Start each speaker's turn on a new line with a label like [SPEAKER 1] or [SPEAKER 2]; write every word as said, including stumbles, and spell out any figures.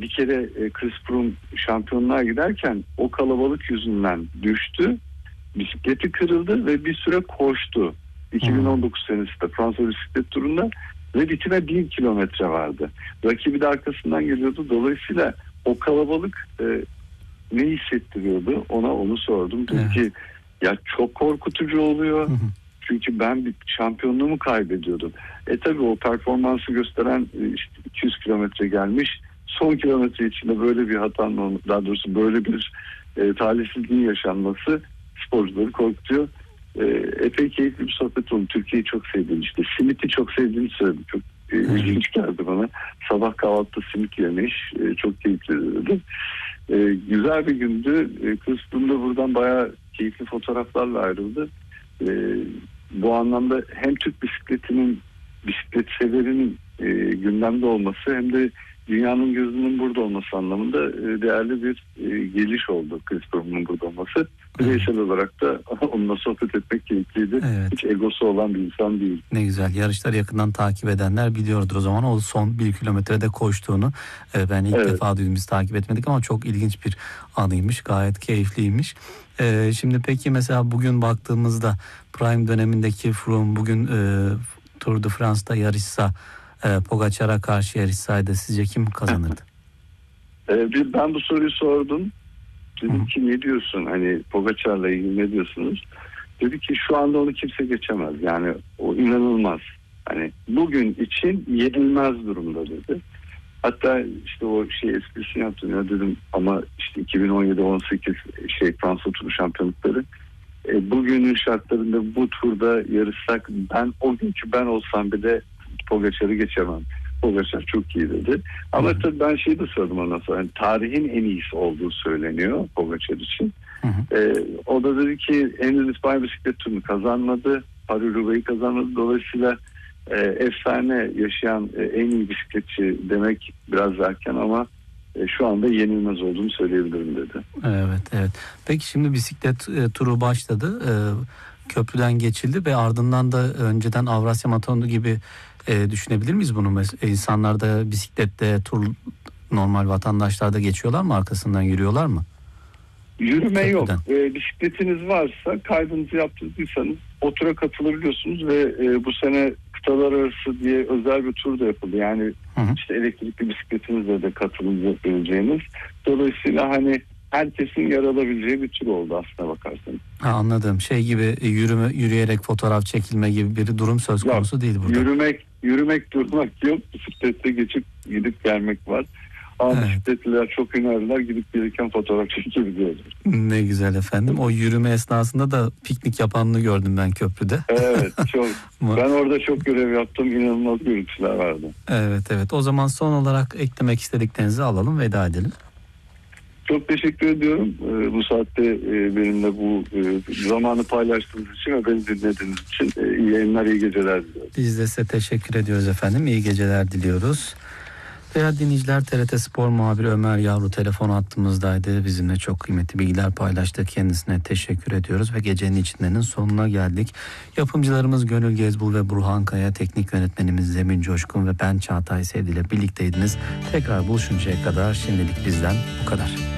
[SPEAKER 1] kere Chris Froome şampiyonluğa giderken o kalabalık yüzünden düştü. Bisikleti kırıldı ve bir süre koştu. iki bin on dokuz senesinde Fransa bisiklet turunda ve bitime bir kilometre vardı. Rakibi de arkasından geliyordu. Dolayısıyla o kalabalık e, ne hissettiriyordu? Ona onu sordum. Dedi evet. ki ya çok korkutucu oluyor. Hı hı. Çünkü ben bir şampiyonluğumu kaybediyordum. E tabi o performansı gösteren işte iki yüz kilometre gelmiş. Son kilometre içinde böyle bir hatanın, daha doğrusu böyle bir e, talihsizliğin yaşanması sporcuları korkutuyor. E, epey keyifli bir sohbet oldu. Türkiye'yi çok sevdiğini, işte simiti çok sevdiğini söyledim. Çok e, ilginç geldi bana. Sabah kahvaltıda simit yemiş. E, çok keyifli dedi. E, güzel bir gündü. E, Kıbrıs'ta buradan bayağı keyifli fotoğraflarla ayrıldı. E, bu anlamda hem Türk bisikletinin, bisiklet severinin e, gündemde olması hem de dünyanın gözünün burada olması anlamında e, değerli bir e, geliş oldu Chris Froome'un burada olması. Bireysel evet. olarak da onunla sohbet etmek keyifliydi. Evet. Hiç egosu olan bir insan değil.
[SPEAKER 2] Ne güzel. Yarışları yakından takip edenler biliyordur o zaman o son bir kilometrede koştuğunu. E, ben ilk evet. defa duydum, biz takip etmedik ama çok ilginç bir anıymış. Gayet keyifliymiş. E, şimdi peki mesela bugün baktığımızda Prime dönemindeki Froome bugün e, Tour de France'da yarışsa, e, Pogacar'a karşı yarışsaydı sizce kim kazanırdı?
[SPEAKER 1] e, ben bu soruyu sordum. Dedim ki ne diyorsun? Hani Pogacar'la ilgili ne diyorsunuz? Dedi ki şu anda onu kimse geçemez. Yani o inanılmaz. Hani bugün için yenilmez durumda dedi. Hatta işte o şey esprisini yaptım ya, dedim ama işte iki bin on yedi on sekiz şey Fransa turu şampiyonlukları e, bugünün şartlarında bu turda yarışsak ben o günkü ben olsam bile Pogacar'ı geçemem. Pogacar çok iyi dedi. Ama hı hı. tabii ben şeyi de sordum ondan sonra. Yani tarihin en iyisi olduğu söyleniyor Pogacar için. Hı hı. Ee, o da dedi ki henüz İspanya bisiklet turunu kazanmadı. Paris-Roubaix'i kazanmadı. Dolayısıyla e, efsane yaşayan e, en iyi bisikletçi demek biraz erken ama e, şu anda yenilmez olduğunu söyleyebilirim dedi.
[SPEAKER 2] Evet, evet. Peki şimdi bisiklet e, turu başladı. E, köprüden geçildi ve ardından da önceden Avrasya Maratonu gibi E, düşünebilir miyiz bunu? Mes- İnsanlar da bisiklette tur normal vatandaşlar da geçiyorlar mı? Arkasından yürüyorlar mı?
[SPEAKER 1] Yürüme Köprüden. yok. E, bisikletiniz varsa kaydınızı yaptırdıysanız o tura katılabiliyorsunuz ve e, bu sene kıtalar arası diye özel bir tur da yapıldı. Yani hı hı. işte elektrikli bisikletinizle de katılabileceğiniz. Dolayısıyla hani herkesin yer alabileceği bir tur oldu aslına bakarsanız.
[SPEAKER 2] Ha, anladım. Şey gibi yürüme, yürüyerek fotoğraf çekilme gibi bir durum söz konusu yok, değil burada.
[SPEAKER 1] Yürümek, yürümek durmak yok. Bisiklette geçip gidip gelmek var. Ama evet. bisikletliler çok hünerliler, gidip gelirken fotoğraf çekebiliyorlar.
[SPEAKER 2] Ne güzel efendim. O yürüme esnasında da piknik yapanını gördüm ben köprüde.
[SPEAKER 1] Evet çok. Ben orada çok görev yaptım. İnanılmaz görüntüler vardı.
[SPEAKER 2] Evet evet. O zaman son olarak eklemek istediklerinizi alalım, veda edelim.
[SPEAKER 1] Çok teşekkür ediyorum. Ee, bu saatte e, benimle bu e, zamanı paylaştığınız için ve beni dinlediğiniz için e, iyi yayınlar, iyi geceler diliyorum.
[SPEAKER 2] Biz de size teşekkür ediyoruz efendim. İyi geceler diliyoruz. Değerli dinleyiciler, T R T Spor muhabiri Ömer Yavru telefon hattımızdaydı. Bizimle çok kıymetli bilgiler paylaştı. Kendisine teşekkür ediyoruz ve gecenin içindenin sonuna geldik. Yapımcılarımız Gönül Gezbul ve Burhan Kaya, teknik yönetmenimiz Zemin Coşkun ve ben Çağatay Sevdi ile birlikteydiniz. Tekrar buluşuncaya kadar şimdilik bizden bu kadar.